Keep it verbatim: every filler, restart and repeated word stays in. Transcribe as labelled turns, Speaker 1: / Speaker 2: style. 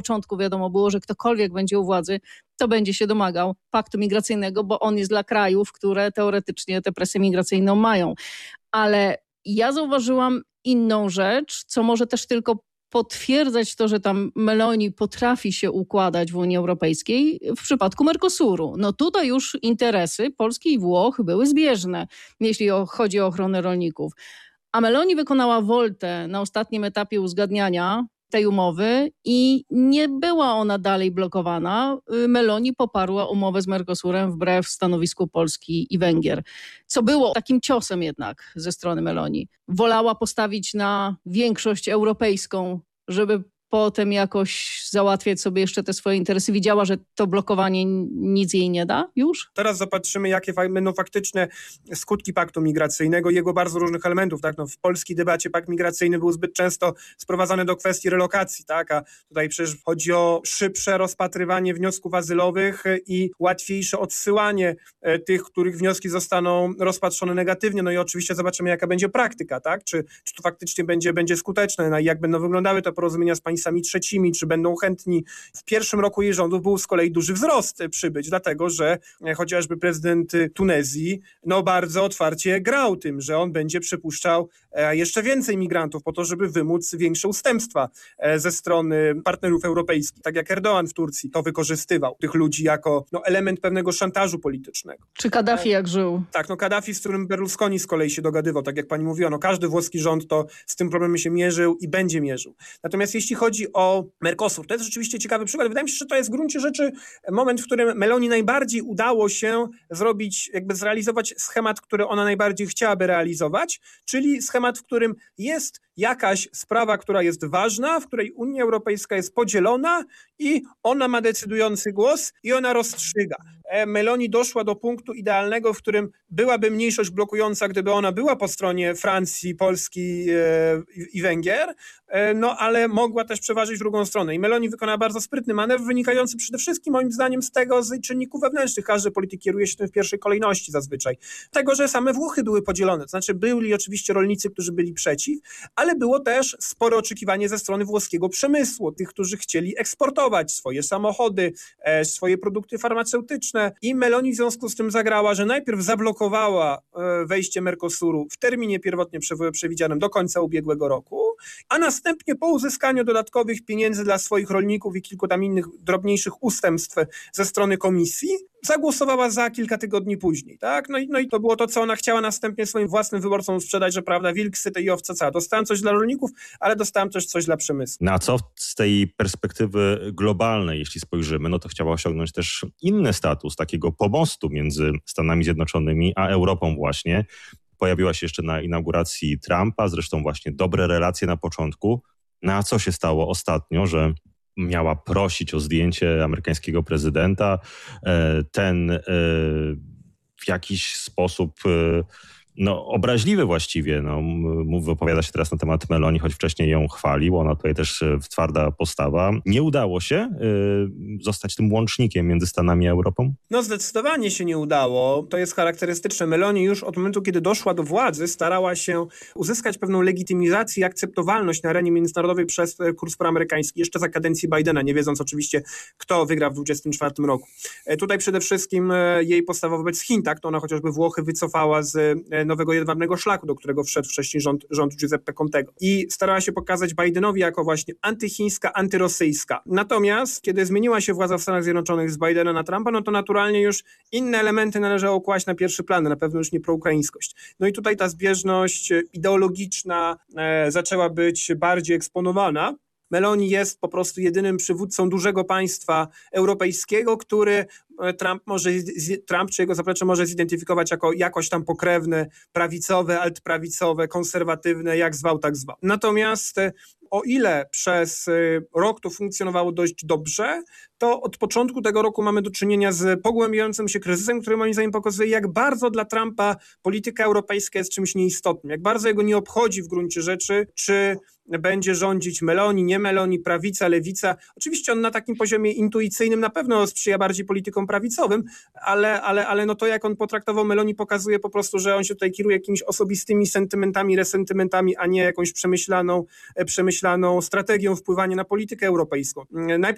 Speaker 1: początku wiadomo było, że ktokolwiek będzie u władzy, to będzie się domagał paktu migracyjnego, bo on jest dla krajów, które teoretycznie tę presję migracyjną mają. Ale ja zauważyłam inną rzecz, co może też tylko potwierdzać to, że tam Meloni potrafi się układać w Unii Europejskiej w przypadku Mercosuru. No tutaj już interesy Polski i Włoch były zbieżne, jeśli chodzi o ochronę rolników. A Meloni wykonała woltę na ostatnim etapie uzgadniania tej umowy i nie była ona dalej blokowana. Meloni poparła umowę z Mercosurem wbrew stanowisku Polski i Węgier, co było takim ciosem jednak ze strony Meloni. Wolała postawić na większość europejską, żeby potem jakoś załatwiać sobie jeszcze te swoje interesy. Widziała, że to blokowanie nic jej nie da już?
Speaker 2: Teraz zobaczymy, jakie będą faktyczne skutki paktu migracyjnego i jego bardzo różnych elementów. Tak? No, w polskiej debacie pakt migracyjny był zbyt często sprowadzany do kwestii relokacji, tak? A tutaj przecież chodzi o szybsze rozpatrywanie wniosków azylowych i łatwiejsze odsyłanie tych, których wnioski zostaną rozpatrzone negatywnie. No i oczywiście zobaczymy, jaka będzie praktyka, tak? Czy, czy to faktycznie będzie, będzie skuteczne, no i jak będą wyglądały te porozumienia z państwami trzecimi, czy będą chętni. W pierwszym roku jej rządów był z kolei duży wzrost przybyć, dlatego że chociażby prezydent Tunezji no bardzo otwarcie grał tym, że on będzie przypuszczał jeszcze więcej migrantów po to, żeby wymóc większe ustępstwa ze strony partnerów europejskich. Tak jak Erdoğan w Turcji to wykorzystywał tych ludzi jako no, element pewnego szantażu politycznego.
Speaker 1: Czy Kaddafi jak żył?
Speaker 2: Tak, no Kaddafi, z którym Berlusconi z kolei się dogadywał, tak jak pani mówiła, no każdy włoski rząd to z tym problemem się mierzył i będzie mierzył. Natomiast jeśli chodzi o Mercosur, to jest rzeczywiście ciekawy przykład. Wydaje mi się, że to jest w gruncie rzeczy moment, w którym Meloni najbardziej udało się zrobić, jakby zrealizować schemat, który ona najbardziej chciałaby realizować, czyli schemat, w którym jest jakaś sprawa, która jest ważna, w której Unia Europejska jest podzielona i ona ma decydujący głos i ona rozstrzyga. Meloni doszła do punktu idealnego, w którym byłaby mniejszość blokująca, gdyby ona była po stronie Francji, Polski i Węgier, no ale mogła też przeważyć w drugą stronę. I Meloni wykonała bardzo sprytny manewr, wynikający przede wszystkim moim zdaniem z tego, z czynników wewnętrznych. Każdy polityk kieruje się tym w pierwszej kolejności zazwyczaj. Tego, że same Włochy były podzielone. To znaczy byli oczywiście rolnicy, którzy byli przeciw, ale było też spore oczekiwanie ze strony włoskiego przemysłu, tych, którzy chcieli eksportować swoje samochody, swoje produkty farmaceutyczne. I Meloni w związku z tym zagrała, że najpierw zablokowała wejście Mercosuru w terminie pierwotnie przewidzianym do końca ubiegłego roku, a następnie po uzyskaniu dodatkowych pieniędzy dla swoich rolników i kilku tam innych drobniejszych ustępstw ze strony komisji zagłosowała za kilka tygodni później, tak? No i, no i to było to, co ona chciała następnie swoim własnym wyborcom sprzedać, że prawda, wilk syty i owca cała. Dostałem coś dla rolników, ale dostałem też coś dla przemysłu.
Speaker 3: Na co z tej perspektywy globalnej, jeśli spojrzymy, no to chciała osiągnąć też inny status, takiego pomostu między Stanami Zjednoczonymi a Europą właśnie. Pojawiła się jeszcze na inauguracji Trumpa, zresztą właśnie dobre relacje na początku. No a co się stało ostatnio, że miała prosić o zdjęcie amerykańskiego prezydenta. Ten w jakiś sposób no, obraźliwy właściwie. No, wypowiada się teraz na temat Meloni, choć wcześniej ją chwalił. Ona tutaj też twarda postawa. Nie udało się y, zostać tym łącznikiem między Stanami a Europą?
Speaker 2: No zdecydowanie się nie udało. To jest charakterystyczne. Meloni już od momentu, kiedy doszła do władzy, starała się uzyskać pewną legitymizację i akceptowalność na arenie międzynarodowej przez kurs proamerykański, jeszcze za kadencji Bidena, nie wiedząc oczywiście, kto wygra w dwudziestym czwartym roku. Tutaj przede wszystkim jej postawa wobec Chin, tak, to ona chociażby Włochy wycofała z nowego jedwabnego szlaku, do którego wszedł wcześniej rząd, rząd Giuseppe Contego. I starała się pokazać Bidenowi jako właśnie antychińska, antyrosyjska. Natomiast, kiedy zmieniła się władza w Stanach Zjednoczonych z Bidena na Trumpa, no to naturalnie już inne elementy należało kłaść na pierwszy plan, na pewno już nie proukraińskość. No i tutaj ta zbieżność ideologiczna e, zaczęła być bardziej eksponowana. Meloni jest po prostu jedynym przywódcą dużego państwa europejskiego, który Trump może, Trump czy jego zaplecze może zidentyfikować jako jakoś tam pokrewne, prawicowe, altprawicowe, konserwatywne, jak zwał, tak zwał. Natomiast o ile przez rok to funkcjonowało dość dobrze, to od początku tego roku mamy do czynienia z pogłębiającym się kryzysem, który moim zdaniem pokazuje, jak bardzo dla Trumpa polityka europejska jest czymś nieistotnym, jak bardzo jego nie obchodzi w gruncie rzeczy, czy będzie rządzić Meloni, nie Meloni, prawica, lewica. Oczywiście on na takim poziomie intuicyjnym na pewno sprzyja bardziej politykom prawicowym, ale, ale, ale no to jak on potraktował Meloni pokazuje po prostu, że on się tutaj kieruje jakimiś osobistymi sentymentami, resentymentami, a nie jakąś przemyślaną, przemyślaną strategią wpływania na politykę europejską. Najpierw